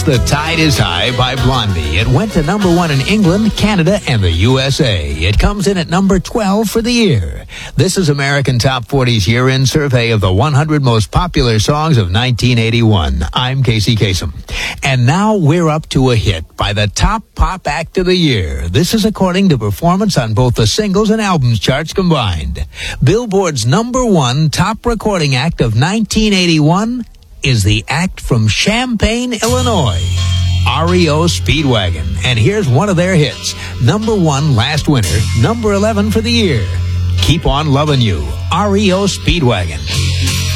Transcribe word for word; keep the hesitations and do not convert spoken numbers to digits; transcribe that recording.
The Tide is High by Blondie. It went to number one in England, Canada, and the U S A. It comes in at number twelve for the year. This is American Top forty's year-end survey of the one hundred most popular songs of nineteen eighty-one. I'm Casey Kasem. And now we're up to a hit by the top pop act of the year. This is according to performance on both the singles and albums charts combined. Billboard's number one top recording act of nineteen eighty-one is the act from Champaign, Illinois, R E O Speedwagon. And here's one of their hits. Number one last winter, number eleven for the year. Keep on Loving You, R E O Speedwagon.